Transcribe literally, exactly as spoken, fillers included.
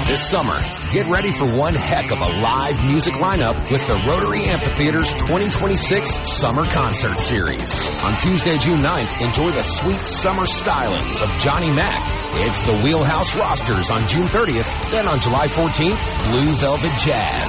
This summer, get ready for one heck of a live music lineup with the Rotary Amphitheater's twenty twenty-six Summer Concert Series. On Tuesday, June ninth, enjoy the sweet summer stylings of Johnny Mac. It's the Wheelhouse Rosters on June thirtieth. Then on July fourteenth, Blue Velvet Jazz.